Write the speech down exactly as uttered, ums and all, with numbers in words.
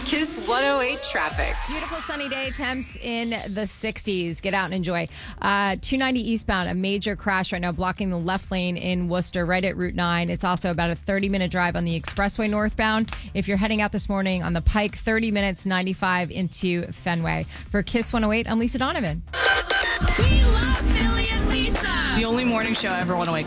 Kiss one oh eight traffic. Beautiful sunny day, temps in the sixties. Get out and enjoy. Uh, two ninety eastbound, a major crash right now blocking the left lane in Worcester right at Route nine. It's also about a thirty minute drive on the expressway northbound. If you're heading out this morning on the Pike, thirty minutes, ninety-five into Fenway. For Kiss one oh eight, I'm Lisa Donovan. We love Billy and Lisa. The only morning show I ever want to wake